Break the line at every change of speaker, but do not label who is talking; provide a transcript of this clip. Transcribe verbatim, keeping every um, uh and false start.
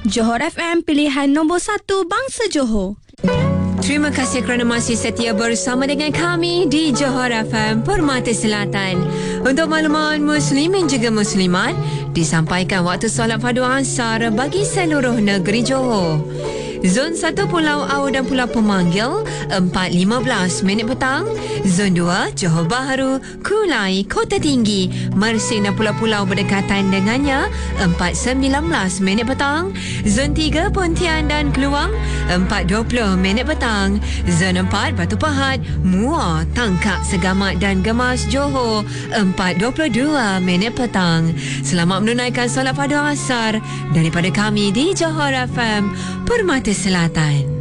Johor F M, pilihan nombor satu bangsa Johor.
Terima kasih kerana masih setia bersama dengan kami di Johor F M Permata Selatan. Untuk makluman muslimin juga muslimat, disampaikan waktu solat fardu asar bagi seluruh negeri Johor. Zon satu Pulau Au dan Pulau Pemanggil empat lima belas minit petang. Zon dua Johor Bahru, Kulai, Kota Tinggi, Mersing dan pulau-pulau berdekatan dengannya empat sembilan belas minit petang. Zon tiga Pontian dan Keluang empat dua puluh minit petang. Zon empat Batu Pahat, Muar, Tangkak, Segamat dan Gemas Johor empat dua puluh dua minit petang. Selamat menunaikan solat fardu asar daripada kami di Johor F M Permata Selatan.